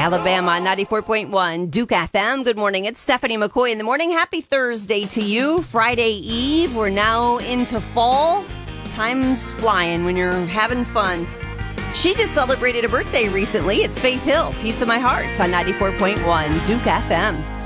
Alabama, 94.1 Duke FM. Good morning. It's Stephanie McCoy in the morning. Happy Thursday to you. Friday Eve. We're now into fall. Time's flying when you're having fun. She just celebrated a birthday recently. It's Faith Hill. Piece of My Heart's on 94.1 Duke FM.